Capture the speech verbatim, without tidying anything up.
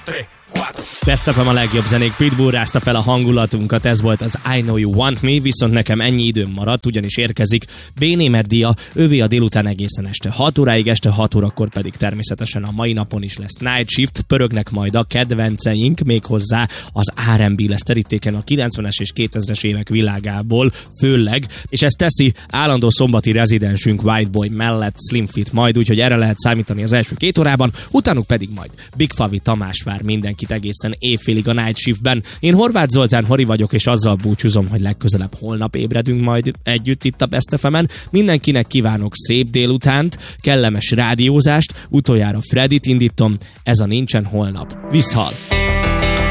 Best ef em a legjobb zenék, Pitbull rázta fel a hangulatunkat, ez volt az I Know You Want Me, viszont nekem ennyi időm maradt, ugyanis érkezik B-Német Dia, ővé a délután egészen este hat óráig, este hat órakor pedig természetesen a mai napon is lesz Night Shift, pörögnek majd a kedvenceink, méghozzá az er end bé lesz terítéken a kilencvenes és kétezres évek világából főleg, és ezt teszi állandó szombati rezidensünk White Boy mellett Slim Fit majd, úgyhogy erre lehet számítani az első két órában, utánuk pedig majd Big Favi Tamás vár mindenkit egészen évfélig a Night Shiftben. Én Horváth Zoltán Hori vagyok, és azzal búcsúzom, hogy legközelebb holnap ébredünk majd együtt itt a Best ef emen. Mindenkinek kívánok szép délutánt, kellemes rádiózást, utoljára Freddit indítom, ez a Nincsen holnap. Viszhal!